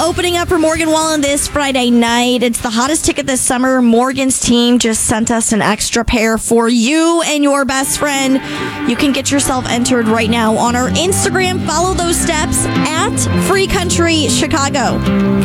opening up for Morgan Wallen this Friday night. It's the hottest ticket this summer. Morgan's team just sent us an extra pair for you and your best friend. You can get yourself entered right now on our Instagram. Follow those steps at Free Country Chicago.